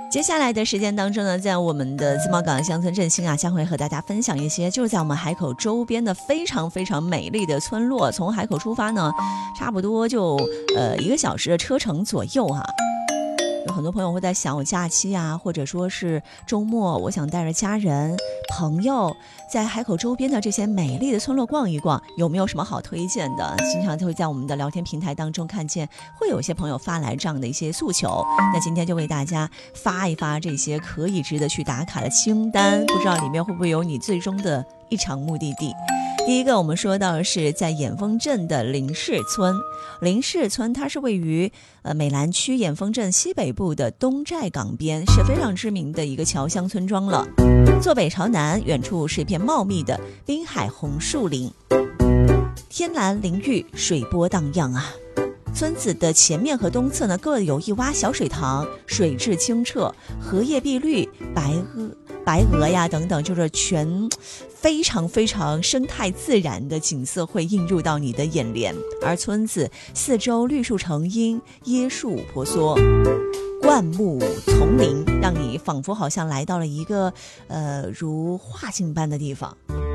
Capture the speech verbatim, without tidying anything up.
接下来的时间当中呢，在我们的自贸港乡村振兴啊，将会和大家分享一些就在我们海口周边的非常非常美丽的村落。从海口出发呢，差不多就呃一个小时的车程左右哈、啊。有很多朋友会在想，我假期啊，或者说是周末，我想带着家人朋友在海口周边的这些美丽的村落逛一逛，有没有什么好推荐的？经常就会在我们的聊天平台当中看见，会有一些朋友发来这样的一些诉求。那今天就为大家发一发这些可以值得去打卡的清单，不知道里面会不会有你最终的一场目的地。第一个我们说到的是在眼峰镇的林氏村。林氏村它是位于呃美兰区眼峰镇西北部的东寨港边，是非常知名的一个侨乡村庄了。坐北朝南，远处是一片茂密的滨海红树林，天蓝林郁，水波荡漾啊。村子的前面和东侧呢各有一洼小水塘，水质清澈，荷叶碧绿，白鹅白鹅呀等等，就是全非常非常生态自然的景色会映入到你的眼帘。而村子四周绿树成荫，椰树婆娑，灌木丛林，让你仿佛好像来到了一个呃如画境般的地方。